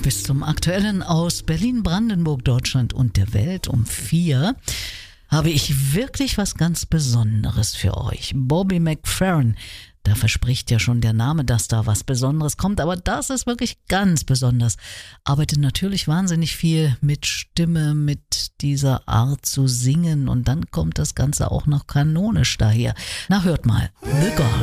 bis zum Aktuellen aus Berlin, Brandenburg, Deutschland und der Welt um 4 habe ich wirklich was ganz Besonderes für euch. Bobby McFerrin, da verspricht ja schon der Name, dass da was Besonderes kommt, aber das ist wirklich ganz besonders. Arbeitet natürlich wahnsinnig viel mit Stimme, mit dieser Art zu singen und dann kommt das Ganze auch noch kanonisch daher. Na, hört mal, The God.